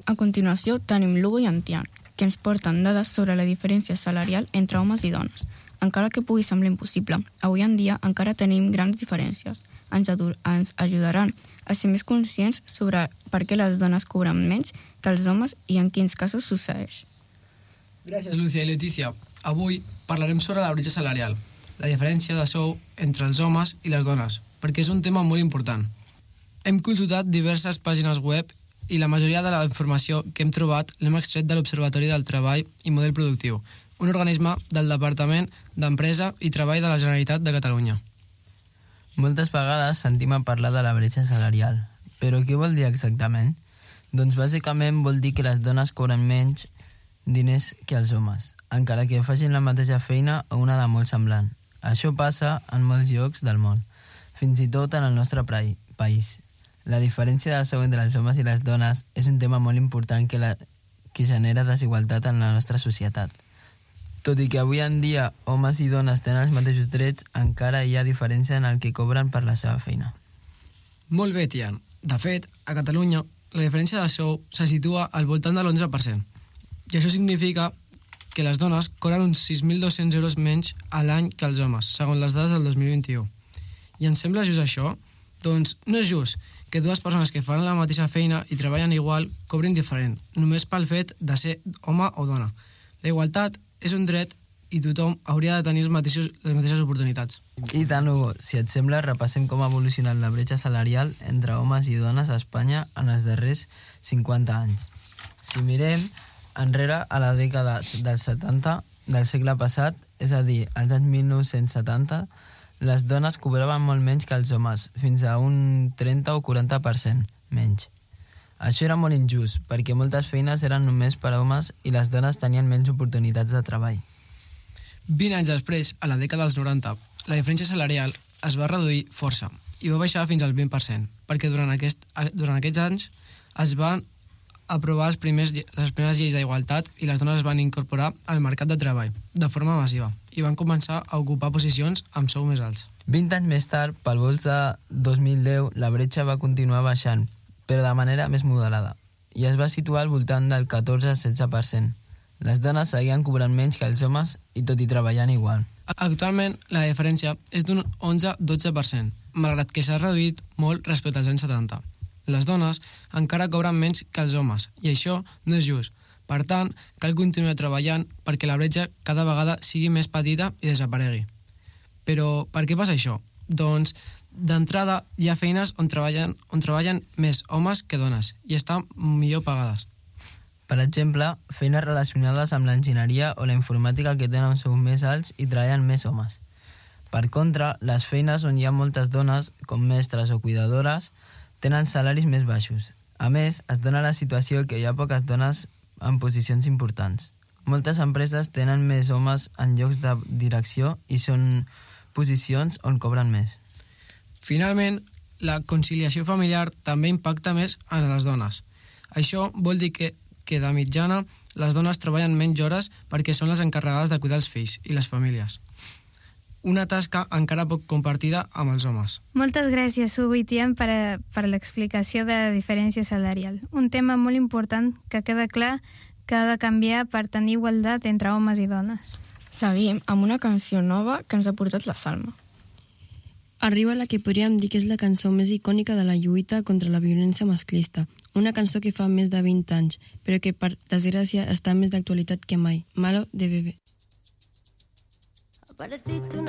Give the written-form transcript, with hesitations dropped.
A continuació tenim Lugo i Antian, que ens porten dades sobre la diferència salarial entre homes i dones. Encara que pugui semblar impossible, avui en dia encara tenim grans diferències. Ens ajudaran a ser més conscients sobre per què les dones cobren menys que els homes i en quins casos succeeix. Gràcies, Lúcia i Letícia. Avui parlarem sobre la bretxa salarial, la diferència de sou entre els homes i les dones, perquè és un tema molt important. Hem consultat diverses pàgines web i la majoria de la informació que hem trobat l'hem extret de l'Observatori del Treball i Model Productiu, un organisme del Departament d'Empresa i Treball de la Generalitat de Catalunya. Moltes vegades sentim a parlar de la bretxa salarial, però què vol dir exactament? Doncs bàsicament vol dir que les dones cobren menys diners que els homes, encara que facin la mateixa feina o una de molt semblant. Això passa en molts llocs del món, fins i tot en el nostre país. La diferència de sou entre els homes i les dones és un tema molt important que genera desigualtat en la nostra societat. Tot i que avui en dia homes i dones tenen els mateixos drets, encara hi ha diferència en el que cobren per la seva feina. Molt bé, Tian. De fet, a Catalunya, la diferència de sou se situa al voltant de l'11%. I això significa que les dones cobren uns 6.200 euros menys a l'any que els homes, segons les dades del 2021. I ens sembla just això? Doncs no és just que dues persones que fan la mateixa feina i treballen igual cobrin diferent, només pel fet de ser home o dona. La igualtat és un dret i tothom hauria de tenir les mateixes oportunitats. I tant, Hugo, si et sembla, repassem com ha evolucionat la bretxa salarial entre homes i dones a Espanya en els darrers 50 anys. Si mirem enrere a la dècada dels 70 del segle passat, és a dir, als anys 1970, les dones cobraven molt menys que els homes, fins a un 30 o 40% menys. Això era molt injust, perquè moltes feines eren només per a homes i les dones tenien menys oportunitats de treball. 20 anys després, a la dècada dels 90, la diferència salarial es va reduir força i va baixar fins al 20%, perquè durant aquests anys es van aprovar les primeres lleis d'igualtat i les dones es van incorporar al mercat de treball de forma massiva i van començar a ocupar posicions amb sou més alts. 20 anys més tard, pel vols de 2010, la bretxa va continuar baixant, però de manera més moderada, i es va situar al voltant del 14-16%. Les dones seguien cobrant menys que els homes i tot i treballant igual. Actualment, la diferència és d'un 11-12%, malgrat que s'ha reduït molt respecte als anys 70. Les dones encara cobren menys que els homes, i això no és just. Per tant, cal continuar treballant perquè la bretxa cada vegada sigui més petita i desaparegui. Però per què passa això? Doncs, d'entrada, hi ha feines on treballen més homes que dones i estan millor pagades. Per exemple, feines relacionades amb l'enginyeria o la informàtica que tenen sous més alts i treballen més homes. Per contra, les feines on hi ha moltes dones, com mestres o cuidadores, tenen salaris més baixos. A més, es dona la situació que hi ha poques dones en posicions importants. Moltes empreses tenen més homes en llocs de direcció i són posicions on cobren més. Finalment, la conciliació familiar també impacta més en les dones. Això vol dir que de mitjana les dones treballen menys hores perquè són les encarregades de cuidar els fills i les famílies. Una tasca encara poc compartida amb els homes. Moltes gràcies, Hugo i Tian, per l'explicació de la diferència salarial. Un tema molt important que queda clar que ha de canviar per tenir igualtat entre homes i dones. Seguim amb una canció nova que ens ha portat la Salma. Arriba la que podríem dir que és la cançó més icònica de la lluita contra la violència masclista. Una cançó que fa més de 20 anys, però que per desgràcia està més d'actualitat que mai. Malo de Bebé.